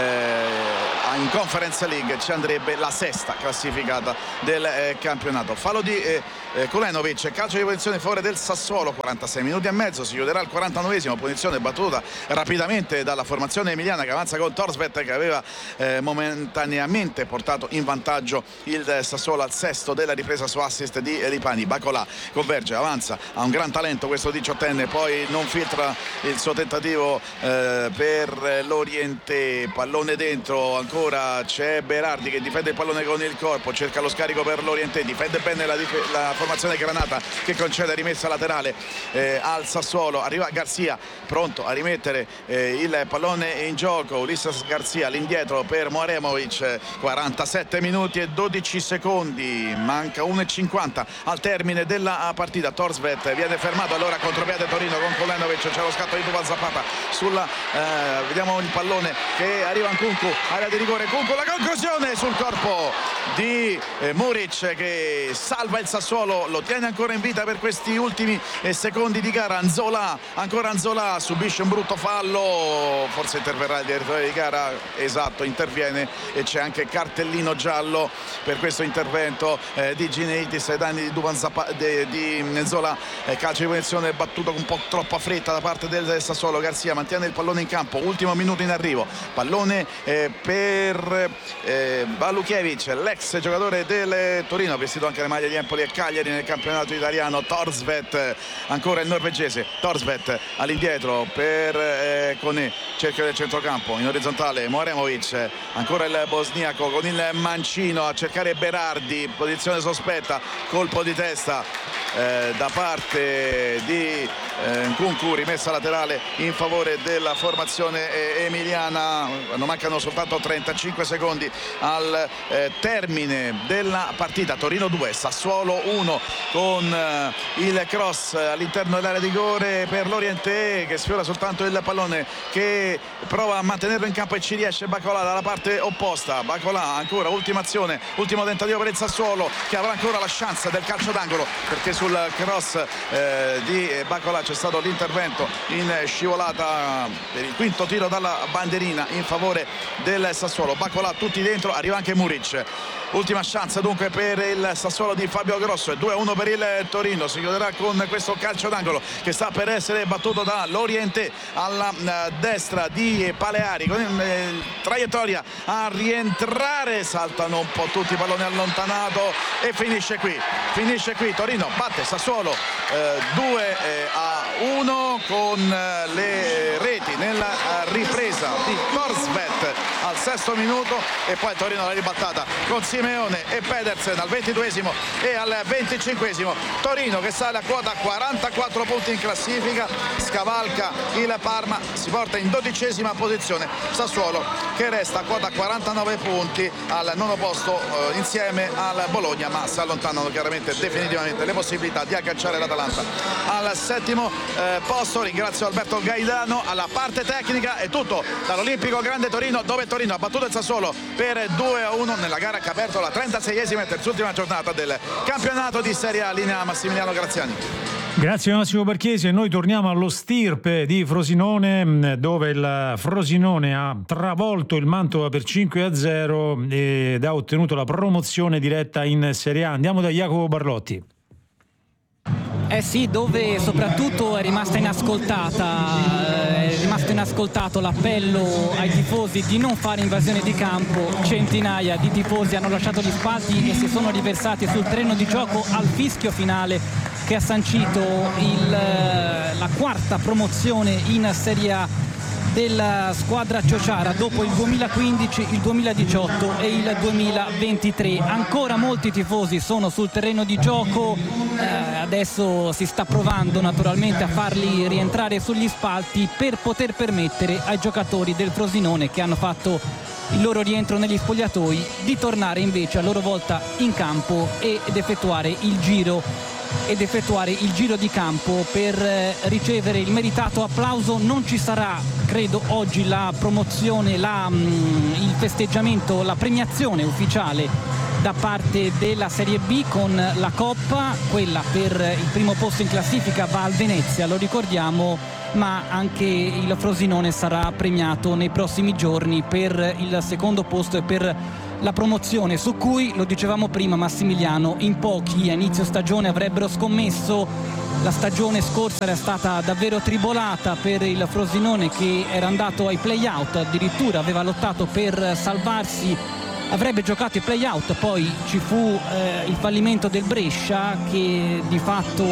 eh, in Conference League ci andrebbe la sesta classificata del eh, campionato. Fallo di eh, eh, Kulenovic, calcio di punizione in favore del Sassuolo, quarantasei minuti e mezzo, si chiuderà al quarantanovesimo, punizione battuta rapidamente dalla formazione emiliana che avanza con Torsvet, che aveva eh, momentaneamente portato in vantaggio il Sassuolo al sesto della ripresa su assist di Lipani. Bacolà converge, avanza, ha un gran talento questo diciottenne, poi non filtra il suo tentativo eh, per l'Oriente, pallone dentro, ancora c'è Berardi che difende il pallone con il corpo, cerca lo scarico per l'Oriente, difende bene la, dif- la formazione Granata che concede rimessa laterale eh, al Sassuolo. Arriva Garzia pronto a rimettere eh, il pallone in gioco, Ulisses Garzia all'indietro per Moremovic, quarantasette minuti e dodici secondi, manca uno e cinquanta al termine della partita. Torsvet viene fermato, allora contropiede Torino con Kulenovic, c'è lo scatto di Duvan Zapata sulla eh, vediamo il pallone che arriva a Nkunku, area di rigore, Nkunku, la conclusione sul corpo di eh, Muric che salva il Sassuolo, lo tiene ancora in vita per questi ultimi eh, secondi di gara. Anzola, ancora Anzola subisce un brutto fallo, forse interverrà il direttore di gara, esatto, interviene e c'è anche cartellino giallo per questo intervento eh, di Gineitis ai danni di Duvan Zapata, di, di Anzola, eh, calcio di punizione battuto con un po' troppa fretta da parte del Sassuolo. Garzia mantiene il pallone in campo, ultimo minuto in arrivo, pallone eh, per eh, Balukiewicz, l'ex giocatore del Torino, vestito anche le maglie di Empoli e Cagliari nel campionato italiano. Torsvet, ancora il norvegese, Torsvet all'indietro per eh, Koné, cerchio del centrocampo, in orizzontale Moremovic, ancora il bosniaco con il mancino a cercare Berardi, posizione sospetta, colpo di testa eh, da parte di eh, Nkunku, rimessa laterale in favore della formazione eh, emiliana. Non mancano soltanto trentacinque secondi al eh, termine della partita. Torino due, Sassuolo uno, con eh, il cross all'interno dell'area di rigore per l'Oriente che sfiora soltanto il pallone, che prova a mantenerlo in campo e ci riesce Bacolà dalla parte opposta. Bacolà ancora, ultima azione, ultimo tentativo per il Sassuolo che avrà ancora la chance del calcio d'angolo, perché sul cross eh, di Bacolà c'è stato l'intervento in scivolata per il quinto tiro dalla bandierina in favore del Sassuolo. Bacolà tutti dentro, arriva anche Muric. Ultima chance dunque per il Sassuolo di Fabio Grosso, due a uno per il Torino. Si chiuderà con questo calcio d'angolo che sta per essere battuto da l'Oriente alla destra di Paleari, con in traiettoria a rientrare, saltano un po' tutti, pallone allontanato e finisce qui, finisce qui. Torino batte Sassuolo eh, due a uno con le reti nella ripresa di Torsvet al sesto minuto e poi Torino la ribattata con Simeone e Pedersen al ventiduesimo e al venticinquesimo. Torino che sale a quota quarantaquattro punti in classifica, scavalca il Parma, si porta in dodicesima posizione. Sassuolo che resta a quota quarantanove punti al nono posto eh, insieme al Bologna, ma si allontanano chiaramente definitivamente le possibilità di agganciare l'Atalanta al settimo eh, posto. Ringrazio Alberto Gaidano alla parte tecnica. È tutto dall'Olimpico Grande Torino, dove Torino ha battuto il Sassuolo per due a uno nella gara che ha aperto la trentaseiesima e terzultima giornata del campionato di Serie A. Linea Massimiliano Graziani. Grazie Massimo Borchiesi, e noi torniamo allo stirpe di Frosinone, dove il Frosinone ha travolto il Mantova per cinque a zero ed ha ottenuto la promozione diretta in Serie A. Andiamo da Jacopo Barlotti. Eh sì, dove soprattutto è rimasta inascoltata, è rimasto inascoltato l'appello ai tifosi di non fare invasione di campo. Centinaia di tifosi hanno lasciato gli spalti e si sono riversati sul terreno di gioco al fischio finale che ha sancito il, la quarta promozione in Serie A della squadra ciociara dopo il duemilaquindici, il duemiladiciotto e il duemilaventitré. Ancora molti tifosi sono sul terreno di gioco, eh, adesso si sta provando naturalmente a farli rientrare sugli spalti per poter permettere ai giocatori del Frosinone che hanno fatto il loro rientro negli spogliatoi di tornare invece a loro volta in campo ed effettuare il giro ed effettuare il giro di campo per ricevere il meritato applauso. Non ci sarà, credo, oggi la promozione, la, il festeggiamento, la premiazione ufficiale da parte della Serie B con la Coppa. Quella per il primo posto in classifica va al Venezia, lo ricordiamo, ma anche il Frosinone sarà premiato nei prossimi giorni per il secondo posto e per la promozione, su cui, lo dicevamo prima Massimiliano, in pochi a inizio stagione avrebbero scommesso. La stagione scorsa era stata davvero tribolata per il Frosinone, che era andato ai play-out, addirittura aveva lottato per salvarsi, avrebbe giocato i play-out, poi ci fu eh, il fallimento del Brescia che di fatto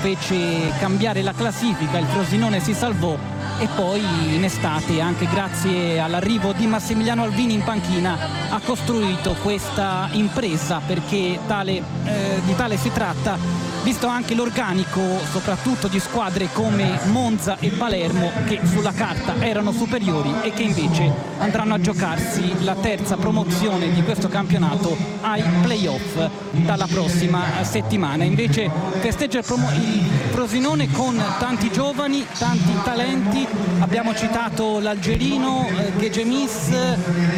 fece cambiare la classifica, il Frosinone si salvò e poi in estate, anche grazie all'arrivo di Massimiliano Alvini in panchina, ha costruito questa impresa, perché tale, eh, di tale si tratta, visto anche l'organico soprattutto di squadre come Monza e Palermo, che sulla carta erano superiori e che invece andranno a giocarsi la terza promozione di questo campionato ai playoff dalla prossima settimana. Invece festeggia il, promo- il Frosinone con tanti giovani, tanti talenti. Abbiamo citato l'algerino eh, Gegemis, eh,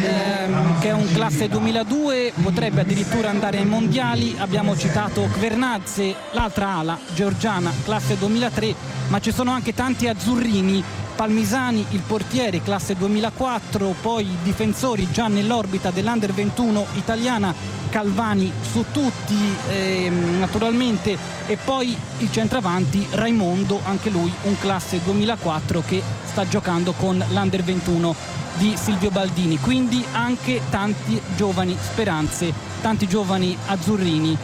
che è un classe duemiladue, potrebbe addirittura andare ai mondiali. Abbiamo citato Kvernadze, l'altra ala georgiana, classe duemilatré, ma ci sono anche tanti azzurrini. Palmisani, il portiere, classe duemilaquattro, poi i difensori già nell'orbita dell'Under ventuno italiana, Calvani su tutti eh, naturalmente, e poi il centravanti Raimondo, anche lui un classe duemilaquattro che sta giocando con l'Under ventuno di Silvio Baldini. Quindi anche tanti giovani speranze, tanti giovani azzurrini,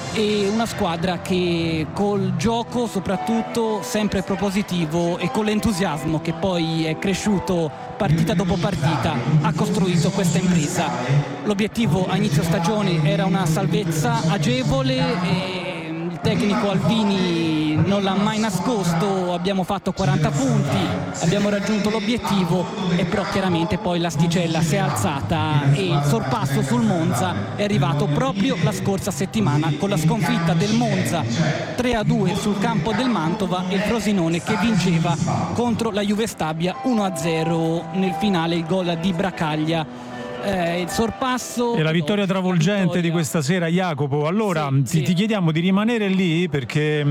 e una squadra che col gioco soprattutto sempre propositivo e con l'entusiasmo che poi è cresciuto partita dopo partita ha costruito questa impresa. L'obiettivo a inizio stagione era una salvezza agevole e il tecnico Alvini non l'ha mai nascosto. Abbiamo fatto quaranta punti, abbiamo raggiunto l'obiettivo, e però chiaramente poi l'asticella si è alzata e il sorpasso sul Monza è arrivato proprio la scorsa settimana con la sconfitta del Monza tre a due sul campo del Mantova e il Frosinone che vinceva contro la Juve Stabia uno a zero nel finale, il gol di Bracaglia. Eh, il sorpasso e la vittoria travolgente la vittoria. di questa sera, Jacopo. Allora sì, ti, sì. ti chiediamo di rimanere lì perché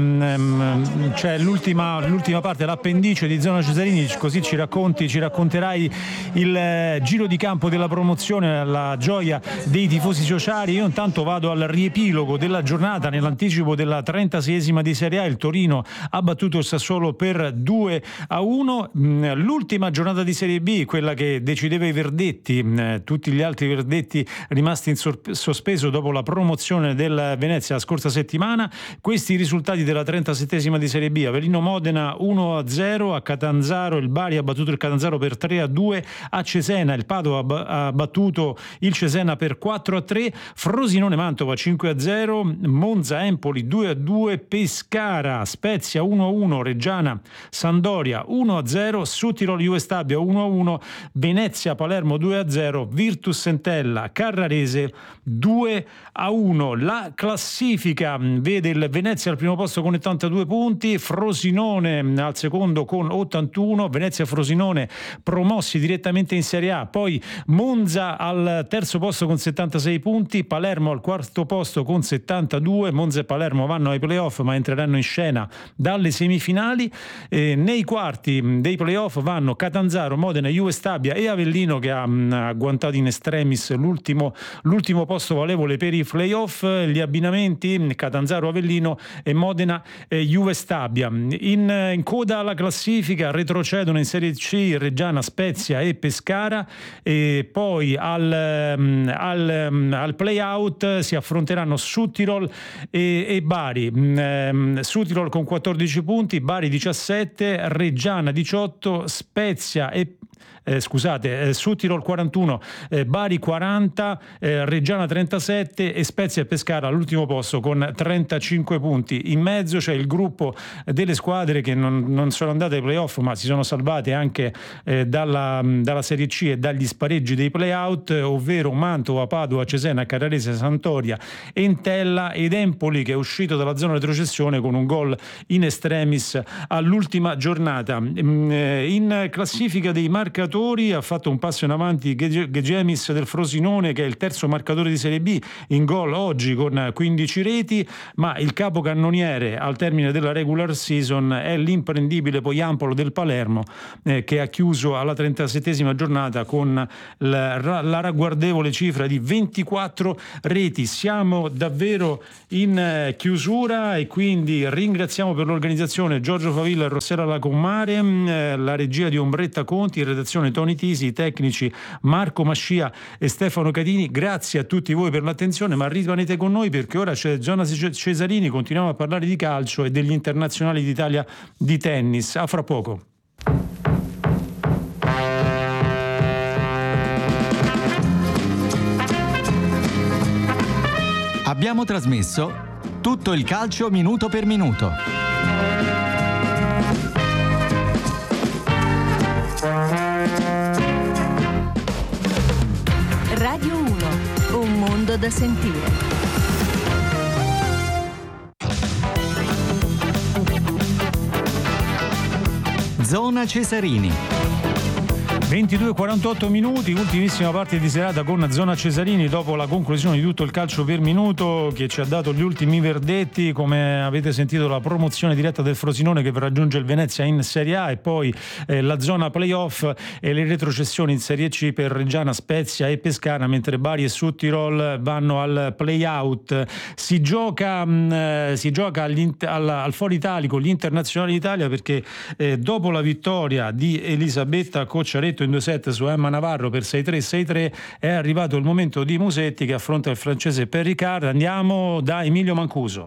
um, c'è l'ultima, l'ultima parte, l'appendice di Zona Cesarini, così ci racconti, ci racconterai il eh, giro di campo della promozione, la gioia dei tifosi sociali. Io intanto vado al riepilogo della giornata nell'anticipo della trentaseiesima di Serie A. Il Torino ha battuto il Sassuolo per due a uno. L'ultima giornata di Serie B, quella che decideva i verdetti, tutti gli altri verdetti rimasti in sospeso dopo la promozione del Venezia la scorsa settimana. Questi i risultati della trentasettesima di Serie B: Avellino Modena uno a zero, a Catanzaro il Bari ha battuto il Catanzaro per tre a due, a Cesena il Padova ha battuto il Cesena per quattro a tre, Frosinone Mantova cinque a zero, Monza Empoli due a due, Pescara Spezia uno a uno, Reggiana Sandoria uno a zero, Sudtirolo Juve Stabia uno a uno, Venezia Palermo due a zero, Virtus Entella Carrarese due a uno. La classifica vede il Venezia al primo posto con ottantadue punti, Frosinone al secondo con ottantuno, Venezia e Frosinone promossi direttamente in Serie A, poi Monza al terzo posto con settantasei punti, Palermo al quarto posto con settantadue. Monza e Palermo vanno ai playoff ma entreranno in scena dalle semifinali. Eh, nei quarti dei playoff vanno Catanzaro, Modena, Juve Stabia e Avellino, che ha mh, agguantato in estremis l'ultimo, l'ultimo posto valevole per i playoff. Gli abbinamenti Catanzaro Avellino e Modena eh, Juve Stabia. In, in coda alla classifica retrocedono in Serie C Reggiana, Spezia e Pescara, e poi al, um, al, um, al play-out si affronteranno Südtirol e, e Bari. Um, Südtirol con quattordici punti, Bari diciassette, Reggiana diciotto, Spezia e Eh, scusate, eh, Südtirol quarantuno, eh, Bari quaranta, eh, Reggiana trentasette e Spezia e Pescara all'ultimo posto con trentacinque punti. In mezzo c'è il gruppo delle squadre che non, non sono andate ai playoff ma si sono salvate anche eh, dalla, dalla Serie C e dagli spareggi dei playout, ovvero Mantova, Padova, Cesena, Carrarese, Santoria, Entella ed Empoli, che è uscito dalla zona retrocessione con un gol in extremis all'ultima giornata. In classifica dei marcatori ha fatto un passo in avanti Gegemis del Frosinone, che è il terzo marcatore di Serie B in gol oggi con quindici reti, ma il capocannoniere al termine della regular season è l'imprendibile Poyampolo del Palermo, eh, che ha chiuso alla trentasettesima giornata con la, la ragguardevole cifra di ventiquattro reti. Siamo davvero in chiusura e quindi ringraziamo per l'organizzazione Giorgio Favilla e Rossella Lacomare, eh, la regia di Ombretta Conti, in redazione Toni Tisi, i tecnici Marco Mascia e Stefano Catini. Grazie a tutti voi per l'attenzione, ma rimanete con noi perché ora c'è Giona Cesarini, continuiamo a parlare di calcio e degli internazionali d'Italia di tennis. A fra poco. Abbiamo trasmesso tutto il calcio minuto per minuto. Radio uno, un mondo da sentire. Zona Cesarini. ventidue e quarantotto minuti, ultimissima parte di serata con Zona Cesarini dopo la conclusione di tutto il calcio per minuto che ci ha dato gli ultimi verdetti. Come avete sentito, la promozione diretta del Frosinone che raggiunge il Venezia in Serie A e poi eh, la zona playoff e le retrocessioni in Serie C per Reggiana, Spezia e Pescara, mentre Bari e Südtirol vanno al play-out. Si gioca, mh, si gioca al, al Foro Italico, gli internazionali d'Italia, perché eh, dopo la vittoria di Elisabetta Cocciaretto in due set su Emma Navarro per sei tre sei tre è arrivato il momento di Musetti che affronta il francese Per Ricard. Andiamo da Emilio Mancuso.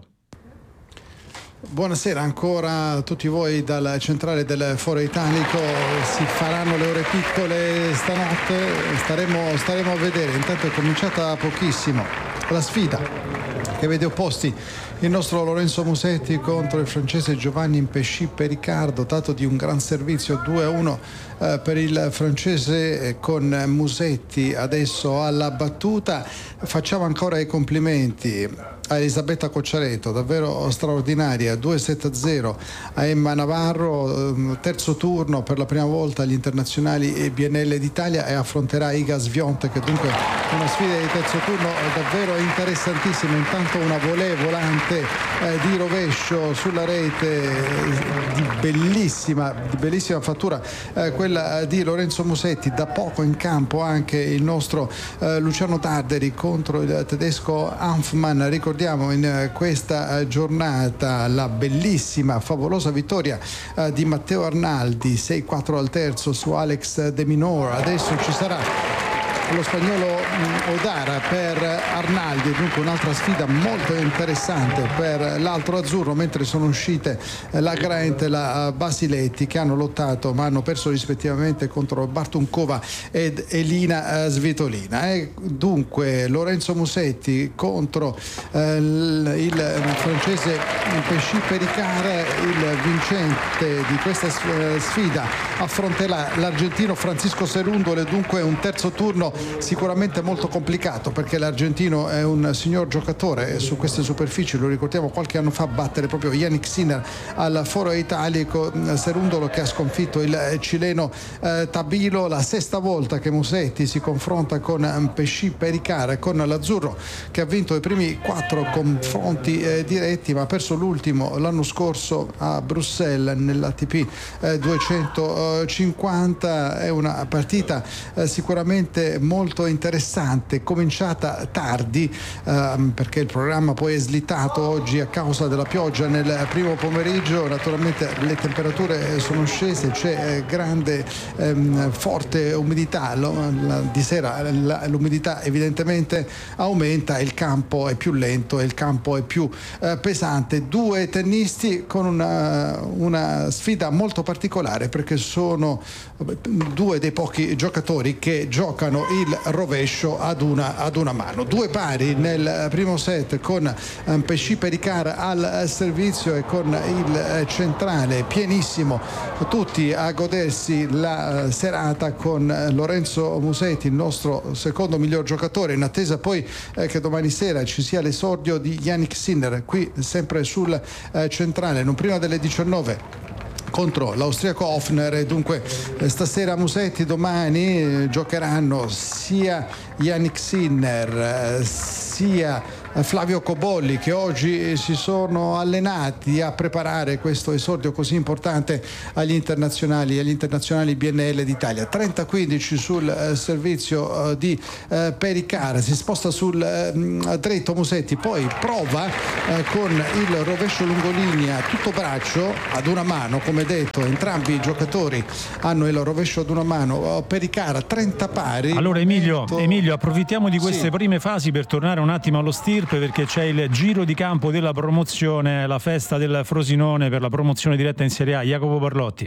Buonasera ancora a tutti voi dal centrale del Foro Italico. Si faranno le ore piccole stanotte, staremo, staremo a vedere. Intanto è cominciata pochissimo la sfida che vede opposti il nostro Lorenzo Musetti contro il francese Giovanni Impesci Pericard, dotato di un gran servizio. Due a uno eh, per il francese con Musetti adesso alla battuta. Facciamo ancora i complimenti a Elisabetta Cocciaretto, davvero straordinaria, due sette a zero a Emma Navarro, terzo turno per la prima volta agli internazionali B N L d'Italia, e affronterà Iga Swiatek, dunque una sfida di terzo turno davvero interessantissima. Intanto una volée volante eh, di rovescio sulla rete di bellissima, di bellissima fattura, eh, quella di Lorenzo Musetti. Da poco in campo anche il nostro eh, Luciano Tarderi contro il tedesco Hanfmann. Ricordiamo in questa giornata la bellissima, favolosa vittoria eh, di Matteo Arnaldi, sei quattro al terzo su Alex De Minaur. Adesso ci sarà lo spagnolo Odara per Arnaldi, dunque un'altra sfida molto interessante per l'altro azzurro, mentre sono uscite la Grant e la Basiletti, che hanno lottato ma hanno perso rispettivamente contro Bartunkova ed Elina Svitolina. E dunque Lorenzo Musetti contro eh, il francese Impesci Pericard, il vincente di questa sfida affronterà l'argentino Francisco Cerundolo, dunque un terzo turno sicuramente molto complicato, perché l'argentino è un signor giocatore su queste superfici. Lo ricordiamo, qualche anno fa battere proprio Yannick Sinner al Foro Italico. Cerundolo che ha sconfitto il cileno eh, Tabilo. La sesta volta che Musetti si confronta con Impesci Pericard, con l'azzurro che ha vinto i primi quattro confronti eh, diretti, ma ha perso l'ultimo l'anno scorso a Bruxelles nell'A T P eh, duecentocinquanta. È una partita eh, sicuramente molto interessante, cominciata tardi ehm, perché il programma poi è slittato oggi a causa della pioggia nel primo pomeriggio. Naturalmente le temperature sono scese, c'è eh, grande ehm, forte umidità, Lo, la, di sera la, l'umidità evidentemente aumenta, il campo è più lento e il campo è più eh, pesante. Due tennisti con una, una sfida molto particolare perché sono due dei pochi giocatori che giocano il rovescio ad una, ad una mano. Due pari nel primo set con um, Pesci Pericar al servizio e con il centrale pienissimo, tutti a godersi la uh, serata con Lorenzo Musetti, il nostro secondo miglior giocatore, in attesa poi eh, che domani sera ci sia l'esordio di Jannik Sinner qui sempre sul eh, centrale, non prima delle diciannove contro l'austriaco Hofner. E dunque eh, stasera Musetti, domani eh, giocheranno sia Jannik Sinner eh, sia Flavio Cobolli, che oggi si sono allenati a preparare questo esordio così importante agli internazionali agli internazionali B N L d'Italia. trenta quindici sul eh, servizio eh, di eh, Pericar, si sposta sul eh, dritto Musetti, poi prova eh, con il rovescio lungolinea tutto braccio ad una mano, come detto entrambi i giocatori hanno il rovescio ad una mano. Pericar trenta pari. Allora Emilio, Emilio approfittiamo di queste sì. prime fasi per tornare un attimo allo stirpe, perché c'è il giro di campo della promozione, la festa del Frosinone per la promozione diretta in Serie A. Jacopo Barlotti.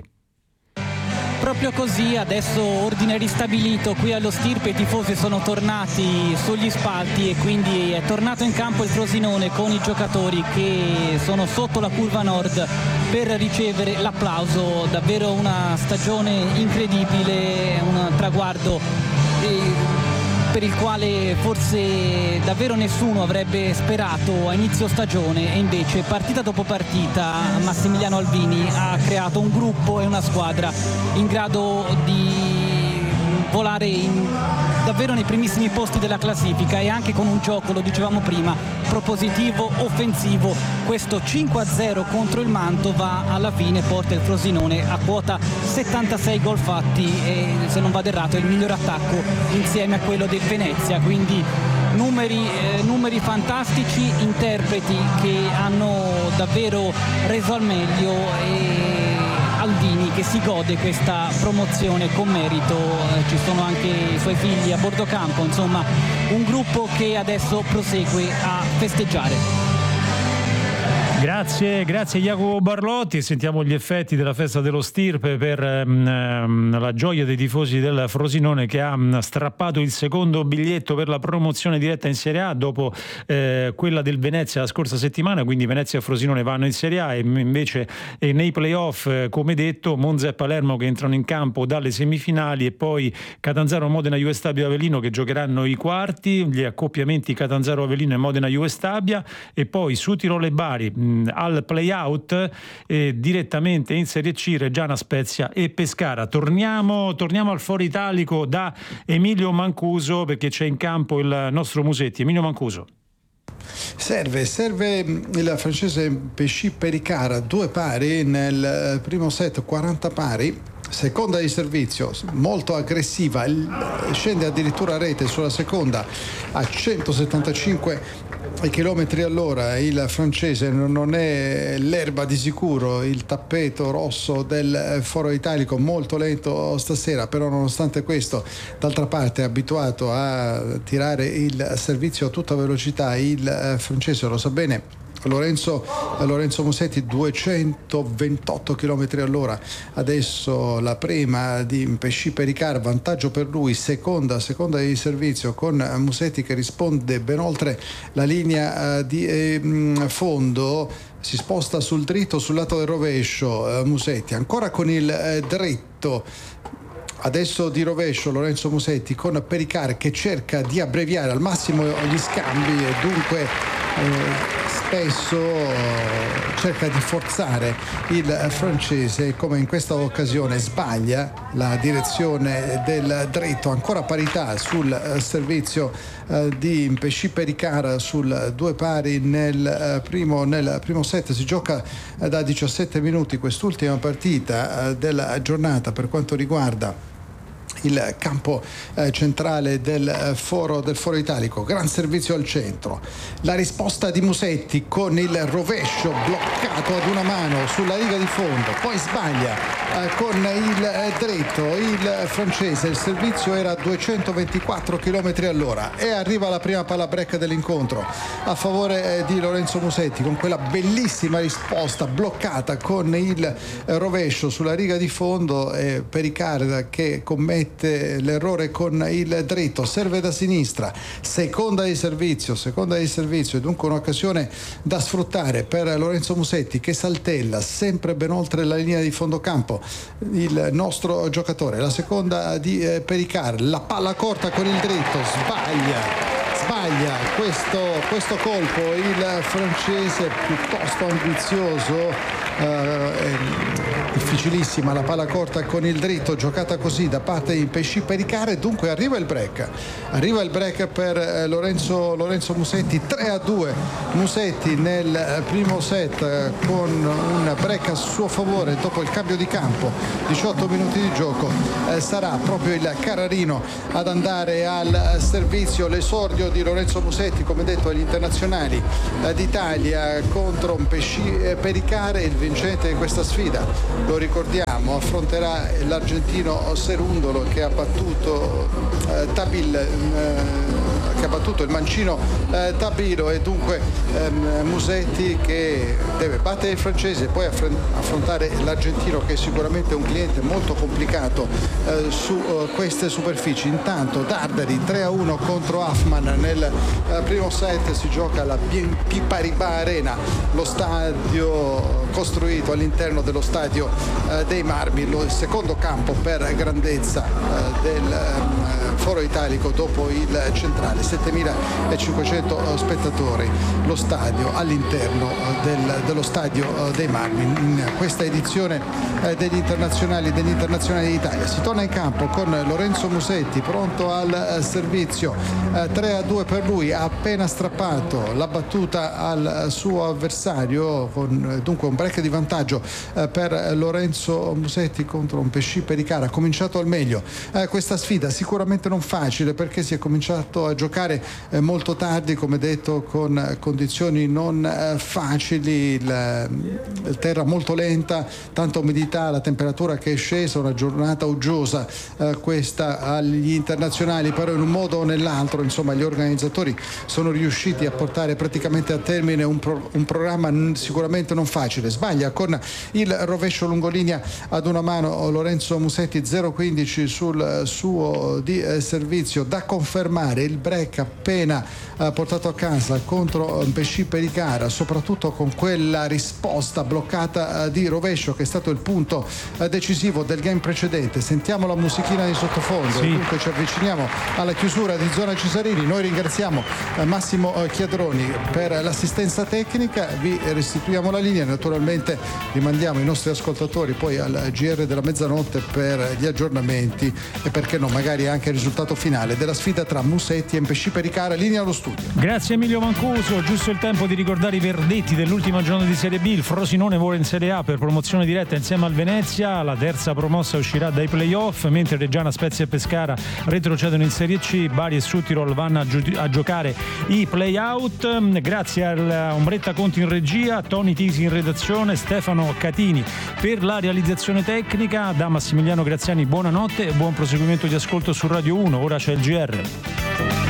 Proprio così, adesso ordine ristabilito qui allo Stirpe, i tifosi sono tornati sugli spalti e quindi è tornato in campo il Frosinone con i giocatori che sono sotto la curva nord per ricevere l'applauso. Davvero una stagione incredibile, un traguardo eh, per il quale forse davvero nessuno avrebbe sperato a inizio stagione, e invece partita dopo partita Massimiliano Alvini ha creato un gruppo e una squadra in grado di volare in, davvero nei primissimi posti della classifica, e anche con un gioco, lo dicevamo prima, propositivo, offensivo. Questo cinque a zero contro il Mantova alla fine porta il Frosinone a quota settantasei gol fatti e, se non vado errato, è il miglior attacco insieme a quello del Venezia, quindi numeri, eh, numeri fantastici, interpreti che hanno davvero reso al meglio, e Alvini che si gode questa promozione con merito. Eh, ci sono anche i suoi figli a bordo campo, insomma un gruppo che adesso prosegue a festeggiare. Grazie, grazie Jacopo Barlotti. Sentiamo gli effetti della festa dello Stirpe per ehm, la gioia dei tifosi del Frosinone, che ha strappato il secondo biglietto per la promozione diretta in Serie A dopo eh, quella del Venezia la scorsa settimana. Quindi Venezia e Frosinone vanno in Serie A, e invece eh, nei playoff, eh, come detto, Monza e Palermo che entrano in campo dalle semifinali, e poi Catanzaro, Modena, Juve Stabia, Avellino che giocheranno i quarti, gli accoppiamenti Catanzaro, Avellino e Modena, Juve Stabia, e poi su Tirolo e Bari al play-out eh, direttamente in Serie C Reggiana, Spezia e Pescara. Torniamo, torniamo al Foro Italico da Emilio Mancuso, perché c'è in campo il nostro Musetti. Emilio Mancuso. Serve, serve il francese Pesci Pericar, due pari nel primo set, quaranta pari. Seconda di servizio molto aggressiva, scende addirittura a rete sulla seconda a centosettantacinque chilometri all'ora. Il francese non è l'erba di sicuro, il tappeto rosso del Foro Italico, molto lento stasera, però nonostante questo d'altra parte è abituato a tirare il servizio a tutta velocità. Il francese lo sa bene Lorenzo, Lorenzo Musetti, duecentoventotto chilometri all'ora. Adesso la prima di Pesci Pericar, vantaggio per lui, seconda, seconda di servizio con Musetti che risponde ben oltre la linea di eh, fondo. Si sposta sul dritto, sul lato del rovescio eh, Musetti, ancora con il eh, dritto. Adesso di rovescio Lorenzo Musetti con Pericar che cerca di abbreviare al massimo gli scambi, e dunque eh, spesso cerca di forzare il francese, come in questa occasione sbaglia la direzione del dritto. Ancora parità sul servizio eh, di Pesci Pericar sul due pari nel eh, primo, nel primo set. Si gioca eh, da diciassette minuti quest'ultima partita eh, della giornata per quanto riguarda il campo eh, centrale del eh, foro del foro italico. Gran servizio al centro, la risposta di Musetti con il rovescio bloccato ad una mano sulla riga di fondo, poi sbaglia eh, con il eh, dritto il francese. Il servizio era a duecentoventiquattro chilometri all'ora e arriva la prima palla break dell'incontro a favore eh, di Lorenzo Musetti, con quella bellissima risposta bloccata con il eh, rovescio sulla riga di fondo. eh, Pericard che commette l'errore con il dritto, serve da sinistra, seconda di servizio, seconda di servizio e dunque un'occasione da sfruttare per Lorenzo Musetti, che saltella sempre ben oltre la linea di fondo campo il nostro giocatore. La seconda di eh, Pericard, la palla corta con il dritto, sbaglia sbaglia questo, questo colpo il francese, piuttosto ambizioso, eh, difficilissima la palla corta con il dritto giocata così da parte di Pesci Pericard, e dunque arriva il break arriva il break per eh, Lorenzo, Lorenzo Musetti. Tre a due Musetti nel primo set, eh, con un break a suo favore dopo il cambio di campo, diciotto minuti di gioco. eh, sarà proprio il Carrarino ad andare al servizio. L'esordio di Lorenzo Musetti, come detto, agli internazionali eh, d'Italia contro Pesci Pericard. Il vincente di questa sfida, lo ricordiamo, affronterà l'argentino Cerundolo, che ha battuto eh, Tabil eh, che ha battuto il mancino eh, Tabilo, e dunque ehm, Musetti che deve battere il francese e poi affrontare l'argentino, che è sicuramente un cliente molto complicato eh, su uh, queste superfici. Intanto Darderi tre a uno contro Hoffman. Nel eh, primo set si gioca alla B N P Paribas Arena, lo stadio costruito all'interno dello stadio eh, dei Marmi, lo, il secondo campo per grandezza eh, del eh, foro italico dopo il centrale. settemilacinquecento spettatori lo stadio all'interno del, dello stadio dei Marmi in questa edizione eh, degli internazionali degli internazionali d'Italia. Si torna in campo con Lorenzo Musetti pronto al eh, servizio. eh, tre a due per lui, ha appena strappato la battuta al suo avversario, con eh, dunque un break di vantaggio eh, per Lorenzo Musetti contro un Pesci Pericard. Ha cominciato al meglio eh, questa sfida, sicuramente non facile, perché si è cominciato a giocare eh, molto tardi, come detto, con eh, condizioni non eh, facili, il, il terra molto lenta, tanta umidità, la temperatura che è scesa, una giornata uggiosa eh, questa agli internazionali, però in un modo o nell'altro, insomma, gli organizzatori sono riusciti a portare praticamente a termine un, pro, un programma sicuramente non facile. Sbaglia con il rovescio lungolinea ad una mano Lorenzo Musetti, zero quindici sul suo di eh, servizio, da confermare il break appena eh, portato a casa contro Pesci Pericard, soprattutto con quella risposta bloccata eh, di rovescio che è stato il punto eh, decisivo del game precedente. Sentiamo la musichina di sottofondo, sì. E dunque ci avviciniamo alla chiusura di Zona Cesarini. Noi ringraziamo eh, Massimo eh, Chiadroni per l'assistenza tecnica, vi restituiamo la linea, naturalmente rimandiamo i nostri ascoltatori poi al G R della mezzanotte per gli aggiornamenti e, perché no, magari anche il risultato finale della sfida tra Musetti e Pesci Pericard. Linea allo studio. Grazie Emilio Mancuso. Giusto il tempo di ricordare i verdetti dell'ultima giornata di Serie B. Il Frosinone vola in Serie A per promozione diretta insieme al Venezia, la terza promossa uscirà dai playoff, mentre Reggiana, Spezia e Pescara retrocedono in Serie C. Bari e Südtirol vanno a, gi- a giocare i play-out. Grazie a Ombretta Conti in regia, Tony Tisi in redazione, Stefano Catini per la realizzazione tecnica. Da Massimiliano Graziani buonanotte e buon proseguimento di ascolto su Radio uno. Ora c'è il G R.